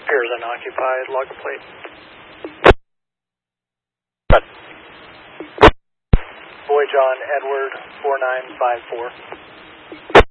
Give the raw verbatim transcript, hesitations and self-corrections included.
Appears unoccupied. Log a plate. Boy John Edward four nine five four.